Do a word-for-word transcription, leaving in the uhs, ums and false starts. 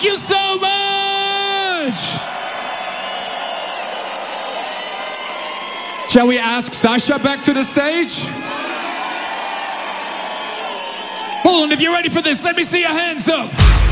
Thank you so much. Shall we ask Sasha back to the stage? Hold on, if you're ready for this, let me see your hands up.